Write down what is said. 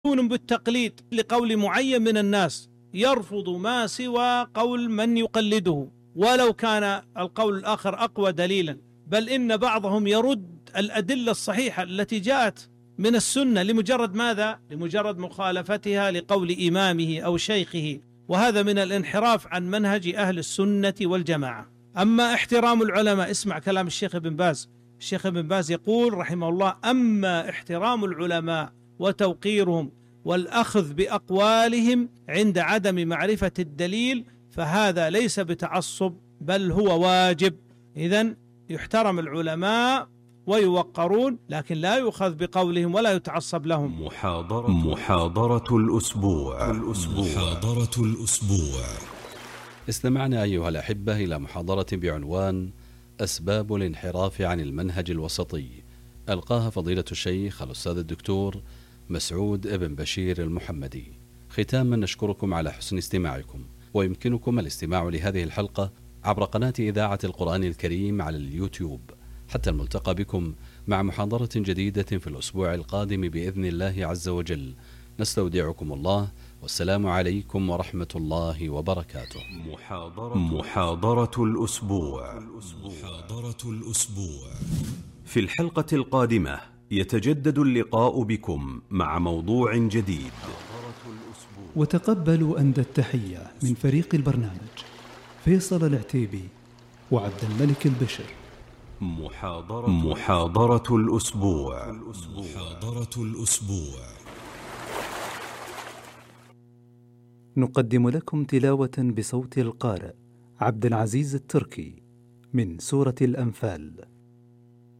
بالتقليد لقول معين من الناس، يرفض ما سوى قول من يقلده ولو كان القول الآخر أقوى دليلا، بل إن بعضهم يرد الأدلة الصحيحة التي جاءت من السنة لمجرد ماذا؟ لمجرد مخالفتها لقول إمامه أو شيخه، وهذا من الانحراف عن منهج أهل السنة والجماعة. أما احترام العلماء، اسمع كلام الشيخ ابن باز. الشيخ ابن باز يقول رحمه الله: أما احترام العلماء وتوقيرهم والأخذ بأقوالهم عند عدم معرفة الدليل فهذا ليس بتعصب بل هو واجب. إذن يحترم العلماء ويوقرون، لكن لا يؤخذ بقولهم ولا يتعصب لهم. محاضرة الأسبوع. محاضرة الأسبوع. استمعنا أيها الأحبة إلى محاضرة بعنوان أسباب الانحراف عن المنهج الوسطي، ألقاها فضيلة الشيخ الأستاذ الدكتور مسعود ابن بشير المحمدي. ختاما نشكركم على حسن استماعكم، ويمكنكم الاستماع لهذه الحلقة عبر قناة إذاعة القرآن الكريم على اليوتيوب. حتى الملتقى بكم مع محاضرة جديدة في الأسبوع القادم بإذن الله عز وجل. نستودعكم الله، والسلام عليكم ورحمة الله وبركاته. محاضرة الأسبوع. في الحلقة القادمة يتجدد اللقاء بكم مع موضوع جديد. وتقبلوا أندى التحية من فريق البرنامج فيصل العتيبي وعبد الملك البشر. محاضرة الأسبوع. نقدم لكم تلاوة بصوت القارئ عبد العزيز التركي من سورة الأنفال.